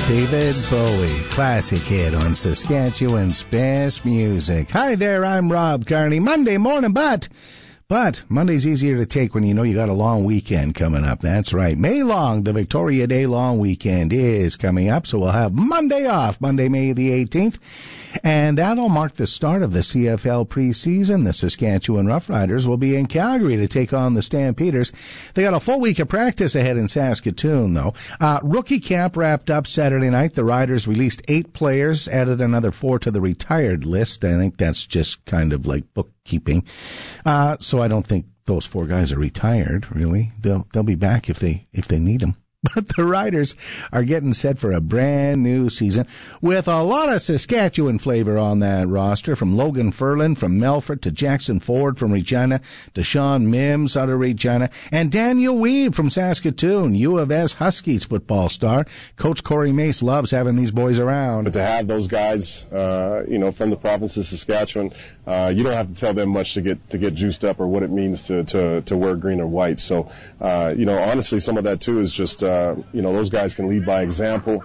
David Bowie, classic hit on Saskatchewan's best music. Hi there, I'm Rob Carney. Monday morning, but Monday's easier to take when you know you got a long weekend coming up. That's right. May long, the Victoria Day long weekend is coming up, so we'll have Monday off, Monday, May the 18th. And that'll mark the start of the CFL preseason. The Saskatchewan Roughriders will be in Calgary to take on the Stampeders. They got a full week of practice ahead in Saskatoon, though. Rookie camp wrapped up Saturday night. The Riders released 8 players, added another 4 to the retired list. I think that's just kind of like bookkeeping. So I don't think those 4 guys are retired, really. They'll be back if they need them. But the Riders are getting set for a brand new season with a lot of Saskatchewan flavor on that roster, from Logan Ferland from Melfort to Jackson Ford from Regina to Sean Mims out of Regina and Daniel Weave from Saskatoon, U of S Huskies football star. Coach Corey Mace loves having these boys around. But to have those guys, from the province of Saskatchewan, you don't have to tell them much to get juiced up or what it means to wear green or white. So, honestly, some of that too is just those guys can lead by example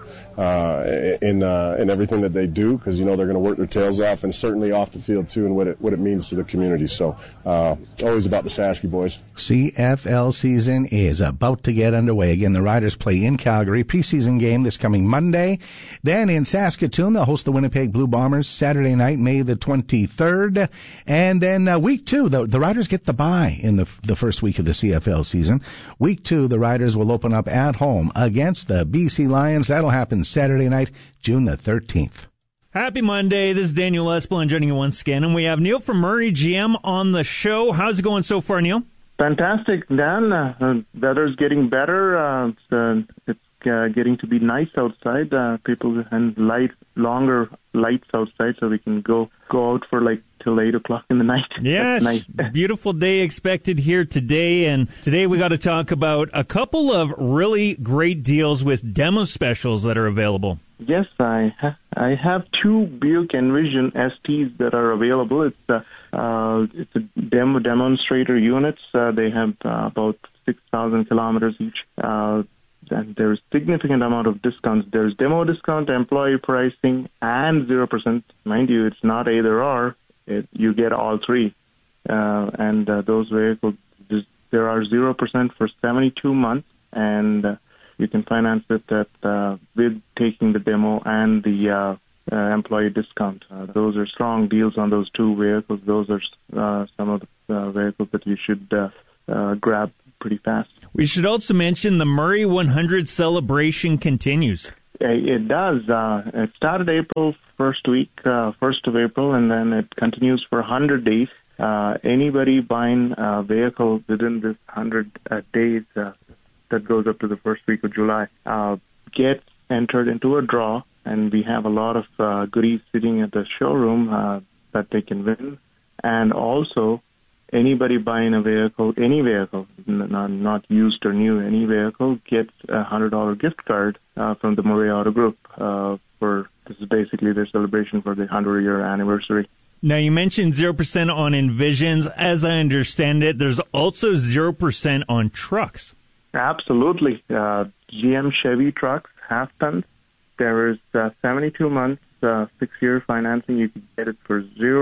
in everything that they do, because they're going to work their tails off, and certainly off the field too, and what it means to the community. So always about the Sasky boys. CFL season is about to get underway. Again, the Riders play in Calgary, preseason game this coming Monday. Then in Saskatoon, they'll host the Winnipeg Blue Bombers Saturday night, May the 23rd. And then week 2, the Riders get the bye in the first week of the CFL season. Week 2, the Riders will open up at home against the BC Lions. That'll happen Saturday night, June the 13th. Happy Monday. This is Daniel Espelin joining you once again, and we have Neil from Murray GM on the show. How's it going so far, Neil? Fantastic, Dan. Weather's getting better. It's getting to be nice outside. People and longer lights outside, so we can go out for till 8 o'clock in the night. Yeah, nice. Beautiful day expected here today, and today we got to talk about a couple of really great deals with demo specials that are available. Yes, I have 2 Buick Envision STs that are available. It's a demonstrator units. They have about 6,000 kilometers each. And there's significant amount of discounts. There's demo discount, employee pricing, and 0%. Mind you, it's not either or. You get all 3. And those vehicles, there are 0% for 72 months, and you can finance it with taking the demo and the employee discount. Those are strong deals on those 2 vehicles. Those are some of the vehicles that you should grab pretty fast. We should also mention the Murray 100 celebration continues. It does. It started April 1st week, 1st of April, and then it continues for 100 days. Anybody buying a vehicle within this 100 days that goes up to the first week of July gets entered into a draw, and we have a lot of goodies sitting at the showroom that they can win. And also, anybody buying a vehicle, any vehicle, not used or new, any vehicle, gets a $100 gift card from the Murray Auto Group. This is basically their celebration for the 100-year anniversary. Now, you mentioned 0% on Envisions. As I understand it, there's also 0% on trucks. Absolutely. GM Chevy trucks, half-tons. There is 72 months, 6-year financing. You can get it for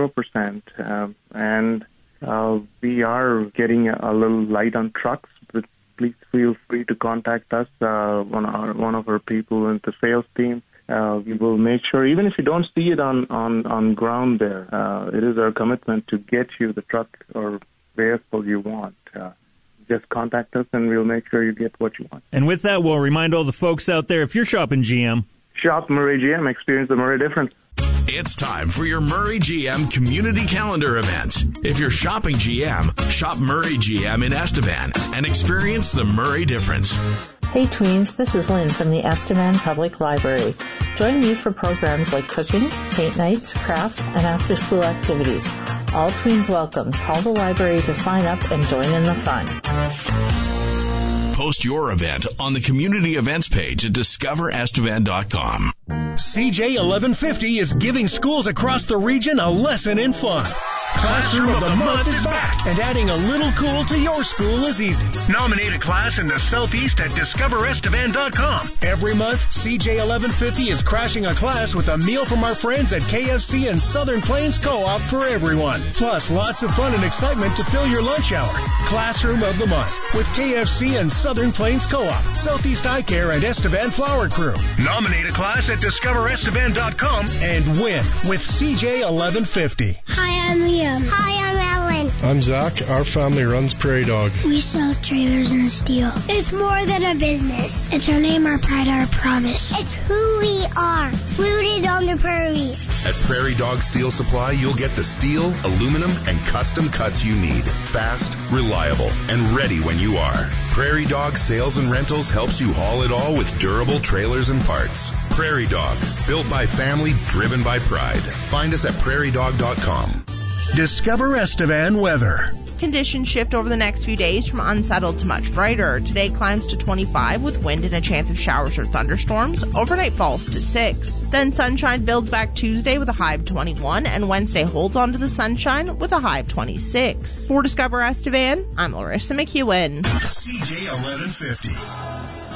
0%. And we are getting a little light on trucks, but please feel free to contact us, one of our people in the sales team. We will make sure, even if you don't see it on ground there, it is our commitment to get you the truck or vehicle you want. Just contact us, and we'll make sure you get what you want. And with that, we'll remind all the folks out there, if you're shopping GM, shop Murray GM, experience the Murray difference. It's time for your Murray GM community calendar event. If you're shopping GM, shop Murray GM in Estevan and experience the Murray difference. Hey tweens, this is Lynn from the Estevan Public Library. Join me for programs like cooking, paint nights, crafts, and after-school activities. All tweens welcome. Call the library to sign up and join in the fun. Post your event on the community events page at discoverestevan.com. CJ 1150 is giving schools across the region a lesson in fun. Classroom of the Month is back, and adding a little cool to your school is easy. Nominate a class in the Southeast at discoverestevan.com. Every month, CJ 1150 is crashing a class with a meal from our friends at KFC and Southern Plains Co-op for everyone. Plus, lots of fun and excitement to fill your lunch hour. Classroom of the Month with KFC and Southern Plains Co-op, Southeast Eye Care, and Estevan Flower Crew. Nominate a class at discoverestevan.com and win with CJ 1150. Hi, I'm Liam. Hi, I'm Ellen. I'm Zach. Our family runs Prairie Dog. We sell trailers and steel. It's more than a business. It's our name, our pride, our promise. It's who we are, rooted on the prairies. At Prairie Dog Steel Supply, you'll get the steel, aluminum, and custom cuts you need. Fast, reliable, and ready when you are. Prairie Dog Sales and Rentals helps you haul it all with durable trailers and parts. Prairie Dog, built by family, driven by pride. Find us at prairiedog.com. Discover Estevan weather. Conditions shift over the next few days from unsettled to much brighter. Today climbs to 25 with wind and a chance of showers or thunderstorms. Overnight falls to 6. Then sunshine builds back Tuesday with a high of 21, and Wednesday holds on to the sunshine with a high of 26. For Discover Estevan, I'm Larissa McEwen. CJ 1150.